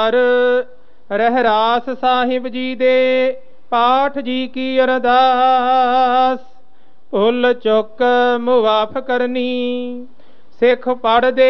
रहरास साहिब जी दे पाठ जी की अरदास। उल चुक मुआफ करनी सिख पढ़ दे